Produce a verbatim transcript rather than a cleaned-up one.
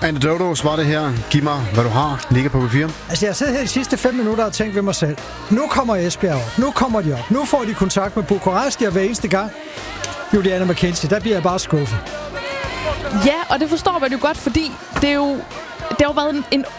Anecdotos var det her. Giv mig, hvad du har. Ligger på P fire. Altså, jeg har siddet her de sidste fem minutter og tænkt ved mig selv. Nu kommer Esbjerg op. Nu kommer de op. Nu får de kontakt med Bukaresti, og hver eneste gang. Juliana McKenzie, der bliver jeg bare skuffet. Ja, og det forstår man jo godt, fordi det er jo, det har jo været en, en